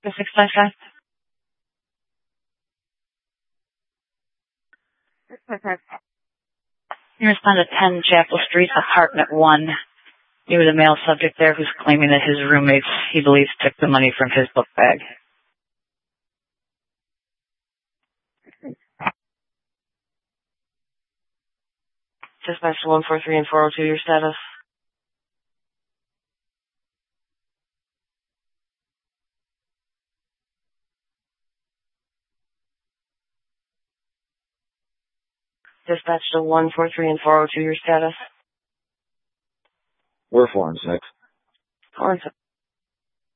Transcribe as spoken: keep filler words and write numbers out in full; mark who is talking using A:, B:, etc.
A: The six five five? You respond to ten Chapel Street, apartment one. You were the male subject there who's claiming that his roommates, he believes, took the money from his book bag. Dispatch to one four three and four oh two, your status? Dispatch to one four three and four oh two, your status?
B: We're four and six.
A: Four and six.